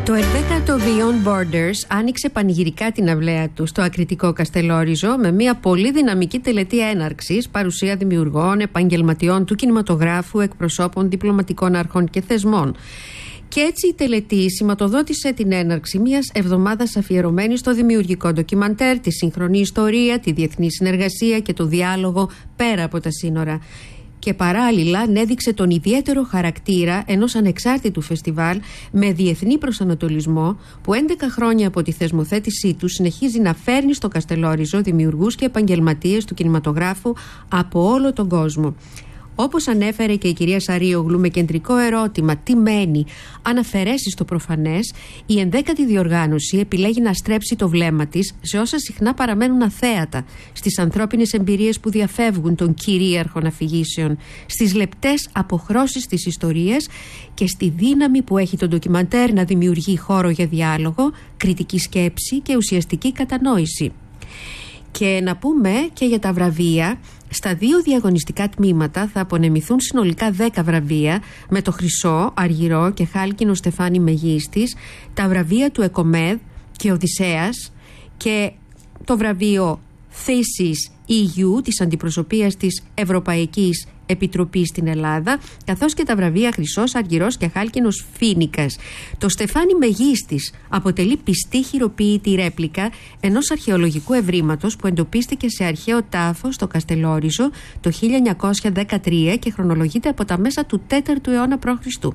Το 11ο Beyond Borders άνοιξε πανηγυρικά την αυλαία του στο ακριτικό Καστελόριζο με μια πολύ δυναμική τελετή έναρξης, παρουσία δημιουργών, επαγγελματιών του κινηματογράφου, εκπροσώπων διπλωματικών αρχών και θεσμών. Και έτσι η τελετή σηματοδότησε την έναρξη μιας εβδομάδας αφιερωμένης στο δημιουργικό ντοκιμαντέρ, τη σύγχρονη ιστορία, τη διεθνή συνεργασία και το διάλογο πέρα από τα σύνορα. Και παράλληλα ανέδειξε τον ιδιαίτερο χαρακτήρα ενός ανεξάρτητου φεστιβάλ με διεθνή προσανατολισμό που 11 χρόνια από τη θεσμοθέτησή του συνεχίζει να φέρνει στο Καστελόριζο δημιουργούς και επαγγελματίες του κινηματογράφου από όλο τον κόσμο. Όπως ανέφερε και η κυρία Σαρίογλου με κεντρικό ερώτημα τι μένει αν αφαιρέσει το προφανές, η 11η διοργάνωση επιλέγει να στρέψει το βλέμμα της σε όσα συχνά παραμένουν αθέατα, στις ανθρώπινες εμπειρίες που διαφεύγουν των κυρίαρχων αφηγήσεων, στις λεπτές αποχρώσεις της ιστορίας και στη δύναμη που έχει το ντοκιμαντέρ να δημιουργεί χώρο για διάλογο, κριτική σκέψη και ουσιαστική κατανόηση. Και να πούμε και για τα βραβεία. Στα 2 διαγωνιστικά τμήματα θα απονεμηθούν συνολικά 10 βραβεία, με το χρυσό, αργυρό και χάλκινο στεφάνι μεγίστης, τα βραβεία του ΕΚΟΜΕΔ και Οδυσσέας και το βραβείο Thesis EU της Αντιπροσωπείας της Ευρωπαϊκής Επιτροπής στην Ελλάδα, καθώς και τα βραβεία Χρυσός, Αργυρός και Χάλκινος Φοίνικας. Το στεφάνι μεγίστης αποτελεί πιστή χειροποίητη ρέπλικα ενός αρχαιολογικού ευρήματος που εντοπίστηκε σε αρχαίο τάφο στο Καστελόριζο το 1913 και χρονολογείται από τα μέσα του 4ου αιώνα π.Χ.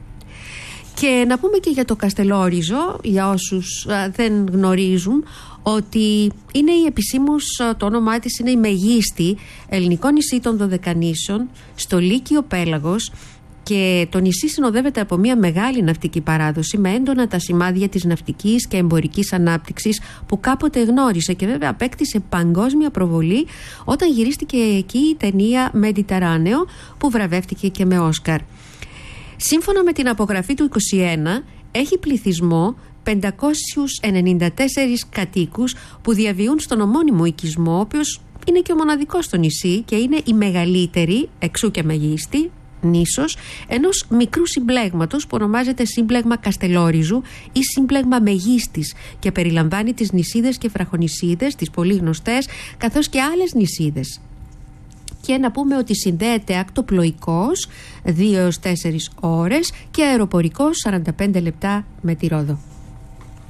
Και να πούμε και για το Καστελόριζο, για όσους δεν γνωρίζουν, ότι είναι η επισήμως, το όνομά της είναι η μεγίστη ελληνικό νησί των Δωδεκανήσων, στο Λύκειο Πέλαγος, και το νησί συνοδεύεται από μια μεγάλη ναυτική παράδοση με έντονα τα σημάδια της ναυτικής και εμπορικής ανάπτυξης που κάποτε γνώρισε και βέβαια απέκτησε παγκόσμια προβολή όταν γυρίστηκε εκεί η ταινία Μεντιτεράνεο που βραβεύτηκε και με Όσκαρ. Σύμφωνα με την απογραφή του 2021, έχει πληθυσμό 594 κατοίκους που διαβιούν στον ομώνυμο οικισμό, ο οποίος είναι και ο μοναδικός στο νησί και είναι η μεγαλύτερη, εξού και μεγίστη, νήσος ενός μικρού συμπλέγματος που ονομάζεται Σύμπλεγμα Καστελόριζου ή Σύμπλεγμα Μεγίστης και περιλαμβάνει τις νησίδες και βραχονησίδες, τις πολύ γνωστές, καθώς και άλλες νησίδες. Και να πούμε ότι συνδέεται ακτοπλοϊκός 2-4 ώρες και αεροπορικός 45 λεπτά με τη Ρόδο.